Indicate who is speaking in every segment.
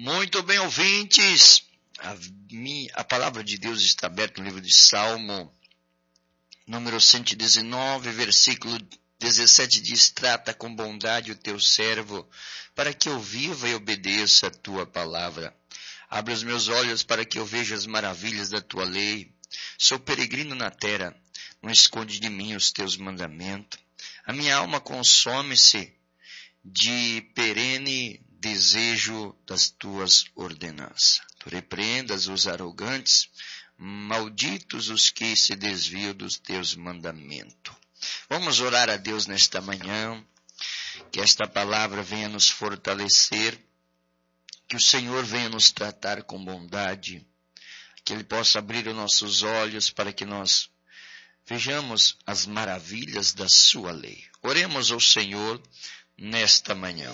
Speaker 1: Muito bem, ouvintes. A palavra de Deus está aberta no livro de Salmo, número 119, versículo 17, diz: trata com bondade o teu servo, para que eu viva e obedeça a tua palavra. Abre os meus olhos para que eu veja as maravilhas da tua lei. Sou peregrino na terra, não esconde de mim os teus mandamentos. A minha alma consome-se de perene desejo das tuas ordenanças. Tu repreendas os arrogantes, malditos os que se desviam dos teus mandamentos. Vamos orar a Deus nesta manhã, que esta palavra venha nos fortalecer, que o Senhor venha nos tratar com bondade, que Ele possa abrir os nossos olhos para que nós vejamos as maravilhas da sua lei. Oremos ao Senhor nesta manhã.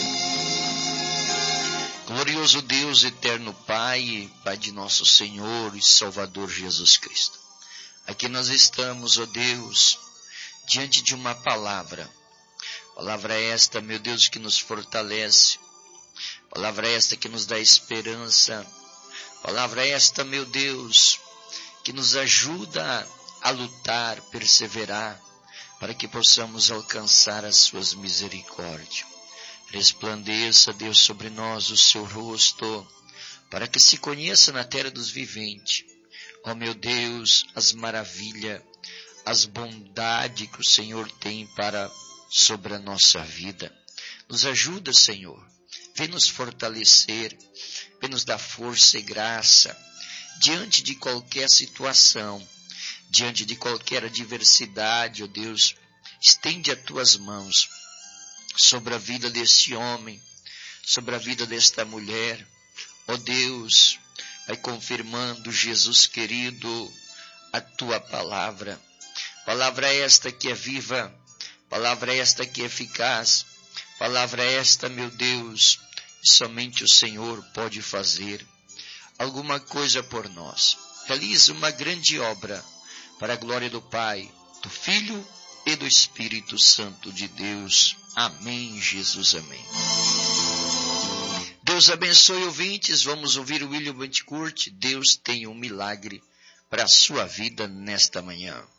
Speaker 1: Glorioso Deus, eterno Pai, Pai de nosso Senhor e Salvador Jesus Cristo. Aqui nós estamos, ó Deus, diante de uma palavra. Palavra esta, meu Deus, que nos fortalece. Palavra esta que nos dá esperança. Palavra esta, meu Deus, que nos ajuda a lutar, perseverar, para que possamos alcançar as suas misericórdias. Resplandeça, Deus, sobre nós o seu rosto, para que se conheça na terra dos viventes, ó meu Deus, as maravilhas, as bondades que o Senhor tem sobre a nossa vida. Nos ajuda, Senhor, vem nos fortalecer, vem nos dar força e graça, diante de qualquer situação, diante de qualquer adversidade, ó Deus, estende as tuas mãos sobre a vida deste homem, sobre a vida desta mulher. Ó Deus, vai confirmando, Jesus querido, a tua palavra. Palavra esta que é viva, palavra esta que é eficaz, palavra esta, meu Deus, que somente o Senhor pode fazer alguma coisa por nós. Realiza uma grande obra para a glória do Pai, do Filho e do Espírito Santo de Deus. Amém, Jesus, amém. Deus abençoe, ouvintes. Vamos ouvir o William Bentecourt. Deus tem um milagre para a sua vida nesta manhã.